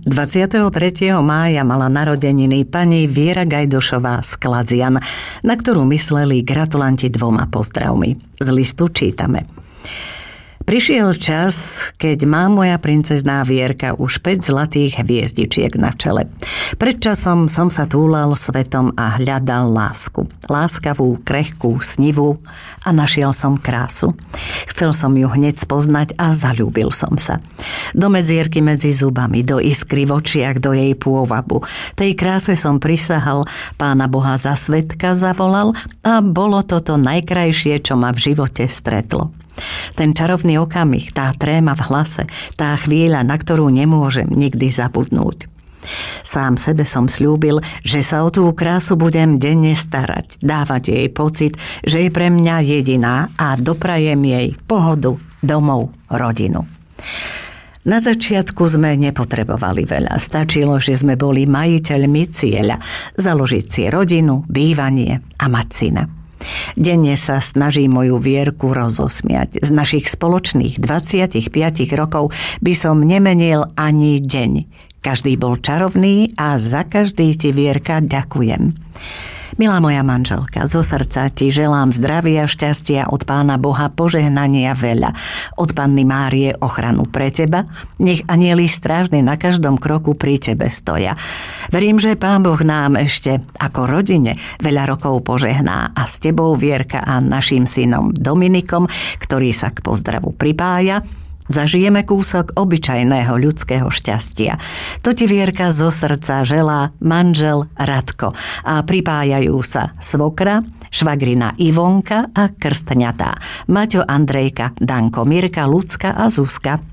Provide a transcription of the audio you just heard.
23. mája mala narodeniny pani Viera Gajdošová z Kladzian, na ktorú mysleli gratulanti 2 pozdravmi. Z listu čítame. Prišiel čas, keď má moja princezná Vierka už 5 zlatých hviezdičiek na čele. Pred časom som sa túlal svetom a hľadal lásku. Láskavú, krehkú, snivú a našiel som krásu. Chcel som ju hneď spoznať a zaľúbil som sa. Do medzierky medzi zubami, do iskry v očiach, do jej pôvabu. Tej kráse som prisahal, Pána Boha za svedka zavolal a bolo toto najkrajšie, čo ma v živote stretlo. Ten čarovný okamih, tá tréma v hlase, tá chvíľa, na ktorú nemôžem nikdy zabudnúť. Sám sebe som sľúbil, že sa o tú krásu budem denne starať, dávať jej pocit, že je pre mňa jediná a doprajem jej pohodu, domov, rodinu. Na začiatku sme nepotrebovali veľa. Stačilo, že sme boli majiteľmi cieľa, založiť si rodinu, bývanie a mať syna. Denne sa snaží moju Vierku rozosmiať. Z našich spoločných 25 rokov by som nemenil ani deň. Každý bol čarovný a za každý ti, Vierka, ďakujem. Milá moja manželka, zo srdca ti želám zdravia, šťastia od Pána Boha, požehnania veľa. Od Panny Márie ochranu pre teba, nech anjeli strážni na každom kroku pri tebe stoja. Verím, že Pán Boh nám ešte ako rodine veľa rokov požehná a s tebou, Vierka, a naším synom Dominikom, ktorý sa k pozdravu pripája, zažijeme kúsok obyčajného ľudského šťastia. To ti, Vierka, zo srdca želá manžel Radko a pripájajú sa svokra, švagrina Ivonka a krstňatá Maťo, Andrejka, Danko, Mirka, Lucka a Zuzka.